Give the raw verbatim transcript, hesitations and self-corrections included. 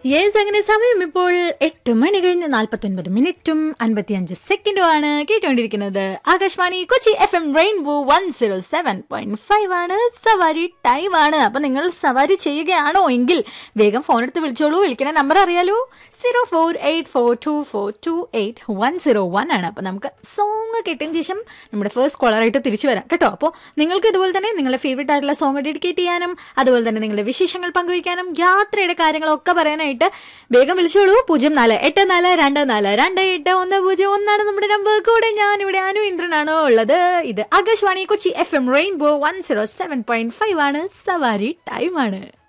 Yes, അങ്ങനെ സമയം ഇപ്പോൾ എട്ട് മണി കഴിഞ്ഞ് നാൽപ്പത്തൊൻപത് മിനിറ്റും അൻപത്തിയഞ്ച് സെക്കൻഡും ആണ്. കേട്ടുകൊണ്ടിരിക്കുന്നത് Akashvani Kochi F M rainbow one zero seven point five ആണ്. സവാരി ടൈം ആണ്. അപ്പൊ നിങ്ങൾ സവാരി ചെയ്യുകയാണോ എങ്കിൽ വേഗം ഫോൺ എടുത്ത് വിളിച്ചോളൂ. വിളിക്കുന്ന നമ്പർ അറിയാലോ, zero four eight four to four to eight one zero one ആണ്. അപ്പൊ നമുക്ക് സോങ് കിട്ടിയതിന് ശേഷം നമ്മുടെ ഫസ്റ്റ് കോളറായിട്ട് തിരിച്ചു വരാം കേട്ടോ. അപ്പോൾ നിങ്ങൾക്ക് ഇതുപോലെ തന്നെ നിങ്ങളുടെ ഫേവറേറ്റ് ആയിട്ടുള്ള സോങ് ഡെഡിക്കേറ്റ് ചെയ്യാനും അതുപോലെ തന്നെ നിങ്ങളുടെ വിശേഷങ്ങൾ പങ്കുവയ്ക്കാനും യാത്രയുടെ കാര്യങ്ങളൊക്കെ പറയാനായിട്ട് വേഗം വിളിച്ചോളൂ. പൂജ്യം നാല് എട്ട് നാല് രണ്ട് നാല് രണ്ട് എട്ട് ഒന്ന് പൂജ്യം ഒന്നാണ് നമ്മുടെ നമ്പർ. കൂടെ ഞാൻ ഇവിടെ അനു ഇന്ദ്രനാണോ ഉള്ളത്. ഇത് Akashvani Kochi F M rainbow one zero seven point five ആണ്. സവാരി ടൈം ആണ്.